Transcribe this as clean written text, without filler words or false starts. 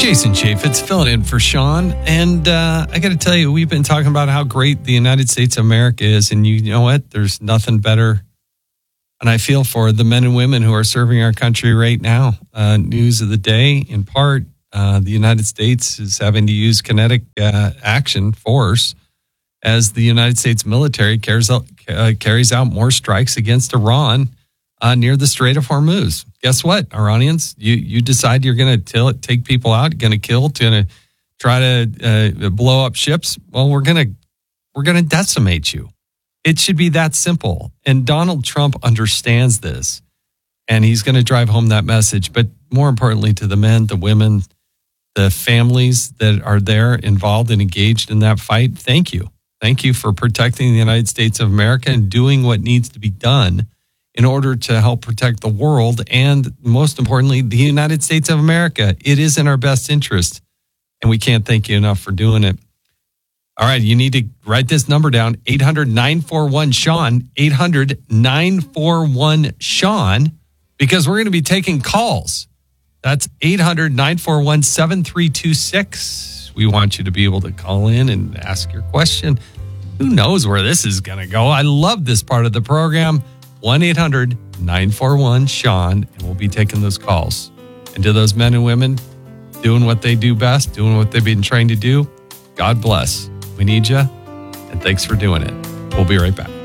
Jason Chaffetz filling in for Sean. And I got to tell you, we've been talking about how great the United States of America is. And you know what? There's nothing better. And I feel for the men and women who are serving our country right now. News of the day, in part, the United States is having to use kinetic action force as the United States military carries out more strikes against Iran near the Strait of Hormuz. Guess what, Iranians? You decide you're going to take people out, going to kill, going to try to blow up ships. Well, we're going to decimate you. It should be that simple. And Donald Trump understands this, and he's going to drive home that message. But more importantly, to the men, the women, the families that are there involved and engaged in that fight, thank you. Thank you for protecting the United States of America and doing what needs to be done in order to help protect the world and, most importantly, the United States of America. It is in our best interest, and we can't thank you enough for doing it. All right, you need to write this number down, 800-941-SEAN, 800-941-SEAN, because we're going to be taking calls. That's 800-941-7326. We want you to be able to call in and ask your question. Who knows where this is going to go? I love this part of the program. 1-800-941-SEAN, and we'll be taking those calls. And to those men and women doing what they do best, doing what they've been trained to do, God bless. We need you, and thanks for doing it. We'll be right back.